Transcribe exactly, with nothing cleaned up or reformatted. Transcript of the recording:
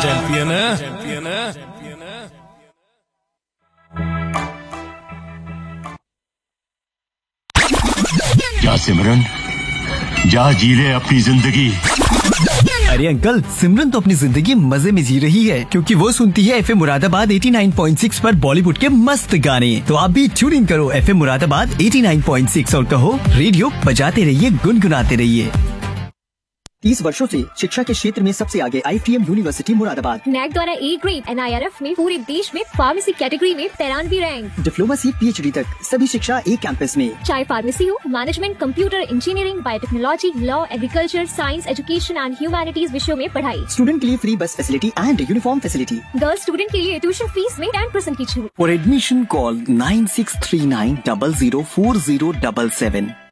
Champion है, champion है, champion है। क्या सिमरन, जा जी ले अपनी जिंदगी। अरे अंकल, सिमरन तो अपनी जिंदगी मजे में जी रही है क्योंकि वो सुनती है एफएम मुरादाबाद नवासी पॉइंट छह पर बॉलीवुड के मस्त गाने। तो आप भी ट्यून इन करो एफएम मुरादाबाद नवासी पॉइंट छह और कहो रेडियो बजाते रहिए, गुनगुनाते रहिए। तीस वर्षों से शिक्षा के क्षेत्र में सबसे आगे आईआईटीएम यूनिवर्सिटी मुरादाबाद। नैक द्वारा ए ग्रेड एनआईआरएफ में पूरे देश में फार्मेसी कैटेगरी में तिरानवे रैंक। डिप्लोमा से पीएचडी तक सभी शिक्षा एक कैंपस में। चाहे फार्मेसी हो, management, computer engineering, biotechnology, law, agriculture, science, education and humanities विषयों में पढ़ाई। स्टूडेंट के लिए फ्री बस facility and uniform facility. Girls student के लिए ट्यूशन फीस में टेन परसेंट की छूट। For admission call nine six three nine double zero four zero double seven.